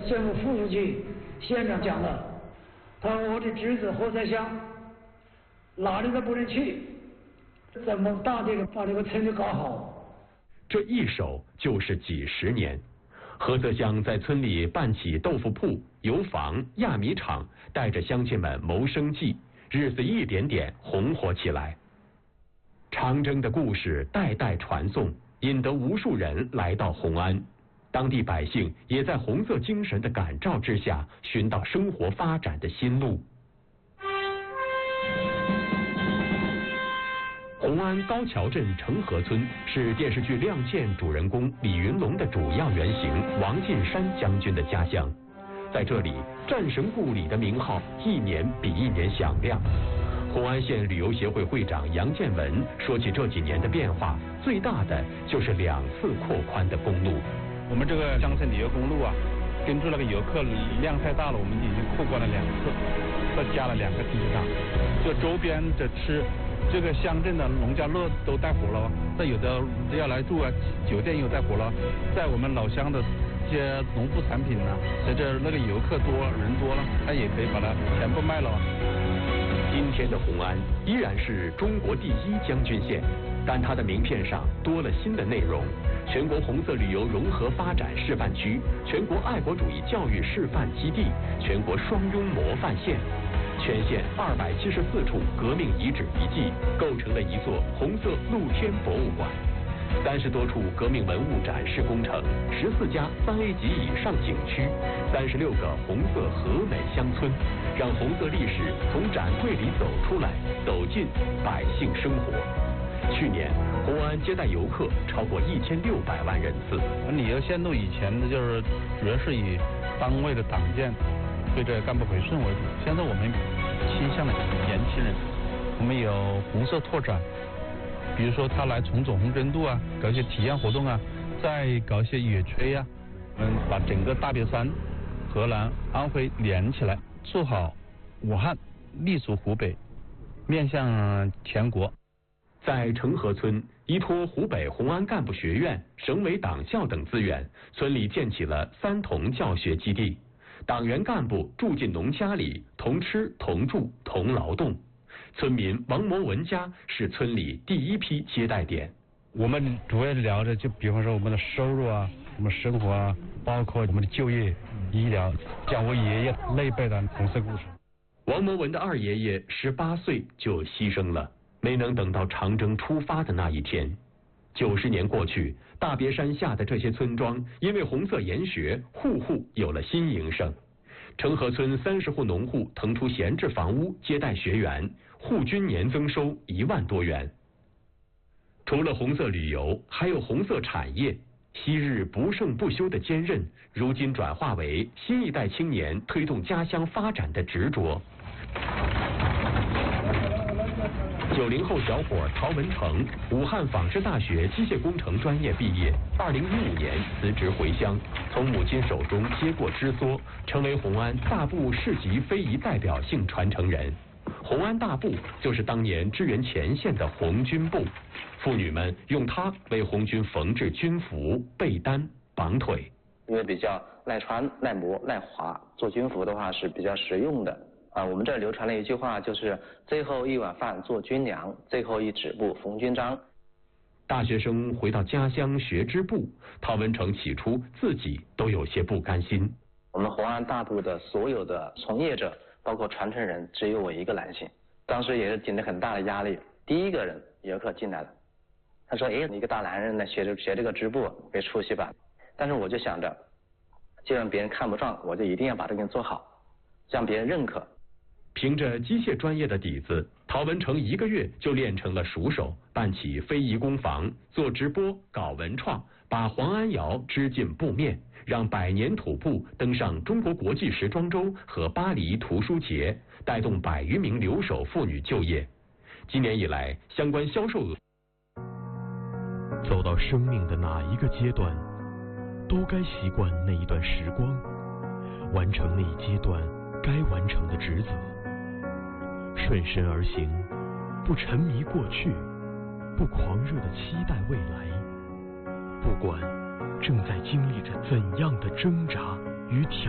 县委副书记、县长讲了，他说我的侄子何泽湘哪里都不能去，咱们大力的把这个村里搞好。 这一守就是几10年。何泽湘在村里办起豆腐铺、油坊、压米厂，带着乡亲们谋生计，日子一点点红火起来。长征的故事代代传颂，引得无数人来到红安。当地百姓也在红色精神的感召之下，寻到生活发展的新路。红安高桥镇成河村是电视剧《亮剑》主人公李云龙的主要原型王进山将军的家乡。在这里，战神故里的名号一年比一年响亮。红安县旅游协会会长杨建文说起这几年的变化，最大的就是2次扩宽的公路。 我们这个乡村旅游公路啊，根据那个游客量太大了，我们已经扩宽了2次，再加了2个停车场。就周边的吃这个乡镇的农家乐都带火了，再有的要来住啊，酒店又带火了。在我们老乡的这些农副产品呢，随着那个游客多人多了，他也可以把它全部卖了。 今天的红安依然是中国第1将军县，但它的名片上多了新的内容：全国红色旅游融合发展示范区、全国爱国主义教育示范基地、全国双拥模范县。全县274处革命遗址遗迹构成了一座红色露天博物馆，30多处革命文物展示工程，14家3A 级以上景区，36个红色和美乡村，让红色历史从展柜里走出来，走进百姓生活。去年，红安接待游客超过1600万人次。 旅游线路以前的就是主要是以单位的党建对这干部培训为主，现在我们倾向的年轻人，我们有红色拓展，比如说他来重走红针渡啊，搞一些体验活动啊，再搞一些野炊啊，把整个大别山、河南、安徽连起来，做好武汉，立足湖北，面向全国。 在成河村，依托湖北红安干部学院、省委党校等资源，村里建起了3同教学基地。党员干部住进农家里，同吃同住同劳动。村民王某文家是村里第1批接待点。 我们主要聊的就比方说我们的收入啊，我们生活啊，包括我们的就业、医疗，讲我爷爷那一辈的红色故事。 王某文的2爷爷18岁就牺牲了，没能等到长征出发的那一天。90年过去，大别山下的这些村庄因为红色研学，户户有了新营生。成河村30户农户腾出闲置房屋接待学员，户均年增收1万多元。除了红色旅游，还有红色产业。昔日不胜不休的坚韧，如今转化为新一代青年推动家乡发展的执着。90后小伙陶文成，武汉纺织大学机械工程专业毕业，2015年辞职回乡，从母亲手中接过支梭，成为红安大部市级非遗代表性传承人。红安大部就是当年支援前线的红军部，妇女们用它为红军缝制军服、被单、绑腿。 因为比较耐穿、耐磨、耐滑，做军服的话是比较实用的。我们这儿流传了一句话，就是最后一碗饭做军粮，最后一指布缝军章。 大学生回到家乡学织布，陶文成起初自己都有些不甘心。 我们红安大部的所有的从业者，包括传承人，只有我一个男性，当时也是顶着很大的压力。第一个人游客进来了，他说：“你一个大男人呢，学这个织布，别出息吧。”但是我就想着，既然别人看不上，我就一定要把这个做好，让别人认可。 凭着机械专业的底子，陶文成1个月就练成了熟手，办起非遗工坊，做直播，搞文创，把黄安窑织进布面，让百年土布登上中国国际时装周和巴黎图书节，带动100余名留守妇女就业。今年以来，相关销售额。 走到生命的哪一个阶段，都该习惯那一段时光，完成那一阶段该完成的职责。顺身而行，不沉迷过去，不狂热地期待未来。不管正在经历着怎样的挣扎与挑